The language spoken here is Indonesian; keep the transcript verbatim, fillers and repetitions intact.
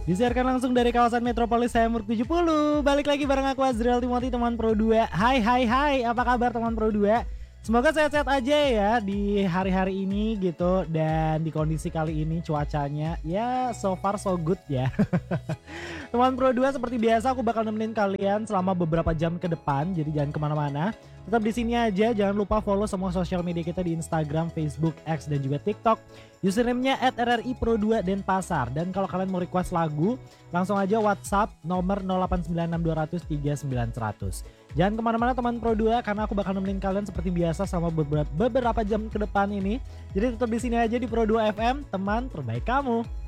Disiarkan langsung dari kawasan Metropolis Hayamuruk tujuh puluh. Balik lagi bareng aku Azriel Timothy, teman Pro dua. Hai hai hai, apa kabar teman Pro dua? Semoga sehat-sehat aja ya di hari-hari ini gitu. Dan di kondisi kali ini cuacanya ya so far so good ya. Teman Pro dua, seperti biasa aku bakal nemenin kalian selama beberapa jam ke depan. Jadi jangan kemana-mana, tetap di sini aja. Jangan lupa follow semua sosial media kita di Instagram, Facebook, X, dan juga TikTok. Username-nya at R R I Pro dua Denpasar. Dan kalau kalian mau request lagu, langsung aja WhatsApp nomor nol delapan sembilan enam dua nol nol tiga sembilan satu nol nol. Jangan kemana-mana teman Pro dua, karena aku bakal nemenin kalian seperti biasa selama beberapa, beberapa jam ke depan ini. Jadi tetap di sini aja di Pro dua F M, teman terbaik kamu.